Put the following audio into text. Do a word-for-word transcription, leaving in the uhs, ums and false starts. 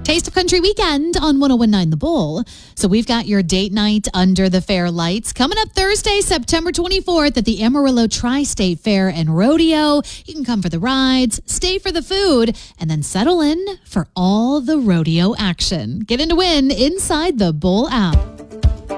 Taste of Country Weekend on one oh one point nine The Bull. So we've got your date night under the fair lights coming up Thursday, September twenty-fourth at the Amarillo Tri-State Fair and Rodeo. You can come for the rides, stay for the food, and then settle in for all the rodeo action. Get in to win inside the Bull app.